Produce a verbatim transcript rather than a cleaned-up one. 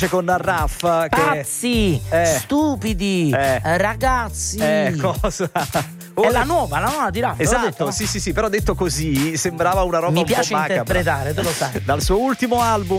con Raff che... Pazzi, eh. stupidi, eh. ragazzi. Eh, cosa? È la nuova, la nuova di Raff. Esatto, detto, no? sì, sì, sì, però detto così sembrava una roba Mi un piace po' macabra. interpretare, tu lo sai. Dal suo ultimo album